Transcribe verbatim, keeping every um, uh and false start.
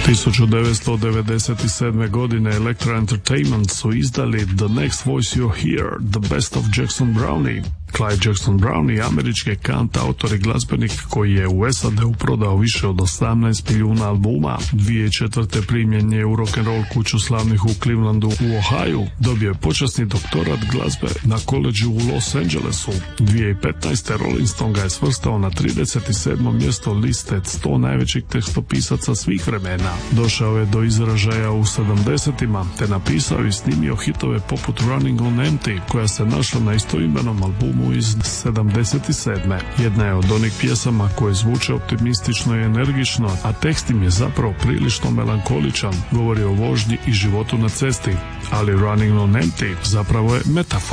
tisuću devetsto devedeset sedme. godine Elektra Entertainment su izdali The Next Voice You Hear, The Best of Jackson Brownie. Clyde Jackson Brownie, američki kantautor i glazbenik koji je u S A D-u prodao više od osamnaest milijuna albuma. dvije tisuće četvrte. primljen je u rock'n'roll kuću slavnih u Clevelandu u Ohio. Dobio je počasni doktorat glazbe na koledžu u Los Angelesu. dvije tisuće petnaeste. Rolling Stone ga je svrstao na trideset sedmo. mjesto liste sto najvećih tekstopisaca svih vremena. Došao je do izražaja u sedamdesetima te napisao i snimio hitove poput Running on Empty, koja se našla na istoimenom albumu iz sedamdeset sedme. Jedna je od onih pjesama koje zvuče optimistično i energično, a tekst im je zapravo prilično melankoličan, govori o vožnji i životu na cesti, ali Running on Empty zapravo je metafora.